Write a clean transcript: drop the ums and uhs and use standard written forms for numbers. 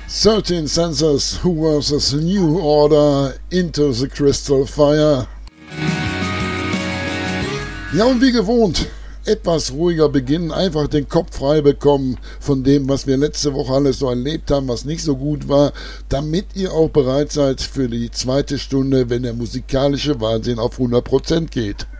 13 Sensors Who vs. New Order Into the Crystal Fire. Ja, und wie gewohnt, etwas ruhiger beginnen, einfach den Kopf frei bekommen von dem, was wir letzte Woche alles so erlebt haben, was nicht so gut war, damit ihr auch bereit seid für die zweite Stunde, wenn der musikalische Wahnsinn auf 100% geht.